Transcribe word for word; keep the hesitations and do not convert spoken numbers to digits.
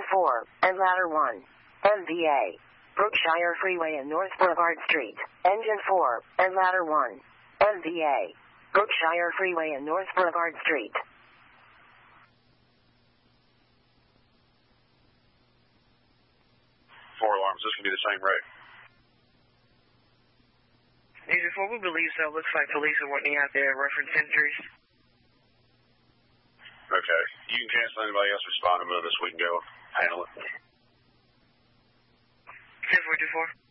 four, and Ladder one. M V A. Brookshire Freeway and North Boulevard Street. Engine four, and Ladder one. M V A. Brookshire Freeway and North Boulevard Street. Four alarms, this can be the same rate. Engine four, we believe so. Looks like police are working out there. Reference injuries. Okay. You can cancel anybody else responding with us. We can go handle it. ten four two four.